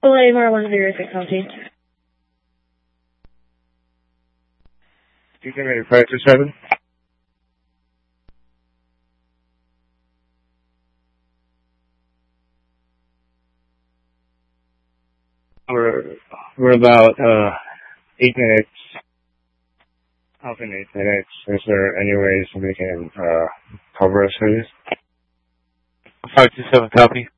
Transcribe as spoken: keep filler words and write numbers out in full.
Laymar one zero six seventeen. You can make five two seven. We're we're about uh eight minutes. Half in eight minutes. Is there any ways we can uh cover us for this? five two seven copy.